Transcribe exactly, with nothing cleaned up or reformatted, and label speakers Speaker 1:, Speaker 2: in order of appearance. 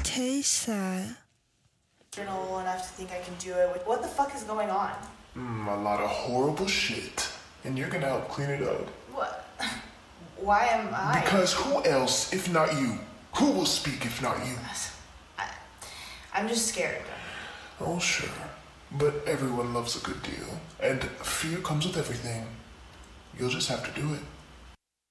Speaker 1: taste that.
Speaker 2: Old enough to think I can do it. What the fuck is going on?
Speaker 3: Mm, a lot of horrible shit. And you're gonna help clean it up.
Speaker 2: What? Why am I?
Speaker 3: Because who else, if not you? Who will speak if not you?
Speaker 2: I, I'm just scared.
Speaker 3: Oh, sure. But everyone loves a good deal. And fear comes with everything. You'll just have to do it.